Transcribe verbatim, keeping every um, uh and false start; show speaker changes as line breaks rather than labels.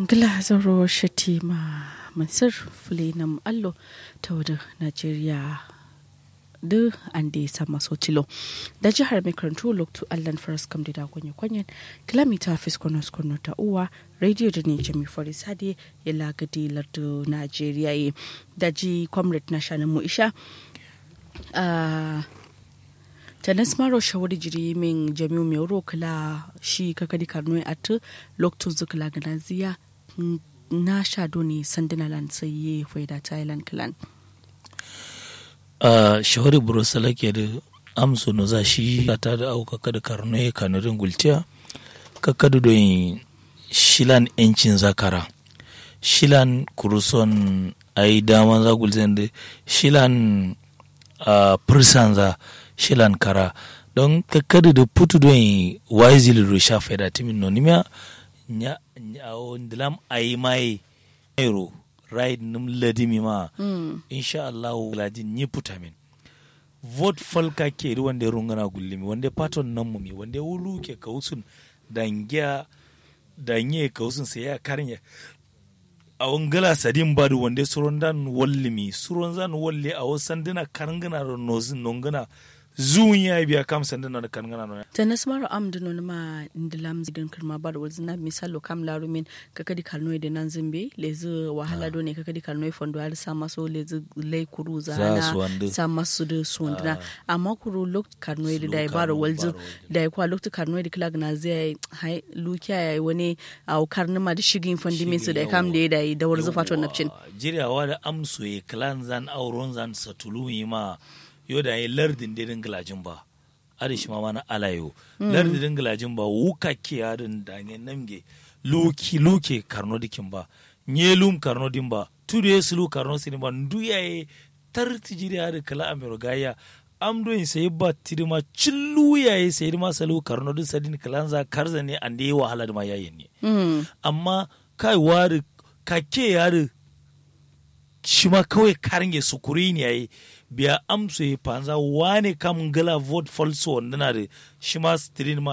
Gila zaro shatima Mansur Fulinam Allo ta wadda Najeriya da an da ya sama sotilo da jihar mai karantu loktu allan faras kam da dagonye kwanyen kilomita fiskonos kono ta uwa radio da ne jami faris hadi ya lagadi lardu Najeriya yi da ji comrade na shanin mu isha tanas maro shawari jiri min jami'u mai wuro kula shi kakadi karnoy at loktu zukula ganaziya na shado ne sandinalan sai yi faida thailand clan
a shawari burusala ke da amsu no za shi ta da auka kada karnoy kanarin gultiya kakadu don shilan yancin zakara shilan kuruson ai daman za gulzen da shilan a fursanza shilan kara don kakadu da putu don wisely rusha faida timin nonimia nya nya ndilam ai mai ero right num ladimi ma mm. insha Allah ladin ni putamin vote falka ke ri wanda rungana gullimi wanda paton nan mumi wanda wulu ke kausun dangiya danye kausun sai ya karnya a wangala sadin badu wanda suron dan wallimi suron zan walle a wasan dina karngana nozin nongana zunya biya kam sandana da karngana no
tanas maro amduno ma ndilam zidin kirma bar wazna misalo kam larumin kakadi karnoy de nan zimbe lezu wahala do ne kakadi karnoy fondo har sama so lezu lay kuru zana sama su de sondna amma kuru lok karnoy de dai bar walzu dai kwa lok karnoy de klag na zai hai lukiya yayi wani au karnuma da shigin fondi su da kam de dai da warzu fato napcin
jirawa da amso e clan zan auron zan satulu ma yo da yi lardin dirin gilajin ba arishi ma mana alayo mm. lardin dirin gilajin ba wuka ke yarin da ne namge luki luke karno dikin ba nyelum karno din ba tudu ya sulu karno sin ba nduya ye tarti jiri yari kala amero gaya amdo in sai ba tirima cillu ya ye sai ma salu karno din sadin kalanza karza ne ande wahala da ma yayin ne mm. amma kai wari kake yari shi ma kawai karinge sukuri ne yayi biya amsu ya fanza wane kam gala vote falso wanda na da shi ma stirin ma